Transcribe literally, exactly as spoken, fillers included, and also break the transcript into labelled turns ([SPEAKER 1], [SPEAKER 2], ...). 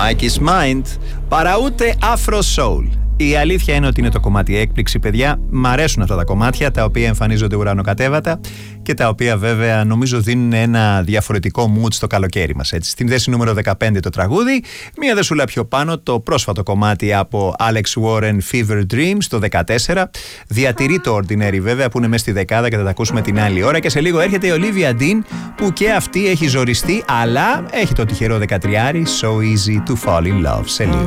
[SPEAKER 1] Mike is Mind, παρά ούτε Afro Soul. Η αλήθεια είναι ότι είναι το κομμάτι έκπληξη, παιδιά. Μ' αρέσουν αυτά τα κομμάτια, τα οποία εμφανίζονται ουρανοκατέβατα και τα οποία βέβαια νομίζω δίνουν ένα διαφορετικό mood στο καλοκαίρι μας. Έτσι. Στην θέση νούμερο δεκαπέντε το τραγούδι, μία δεσούλα πιο πάνω το πρόσφατο κομμάτι από Alex Warren, Fever Dreams, το δεκατέσσερα. Διατηρεί το Ordinary βέβαια που είναι μέσα στη δεκάδα και θα τα ακούσουμε την άλλη ώρα. Και σε λίγο έρχεται η Olivia Dean που και αυτή έχει ζοριστεί, αλλά έχει το τυχερό δεκατριάρι, So Easy to Fall in Love. Σε λίγο.